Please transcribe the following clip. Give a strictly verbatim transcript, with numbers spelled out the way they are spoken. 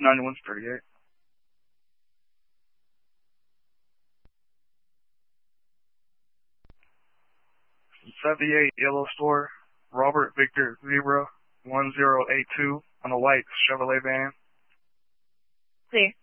ninety-one thirty-eight. seventy-eight Yellow Store, Robert Victor Zebra one zero eight two on a white Chevrolet van. Clear.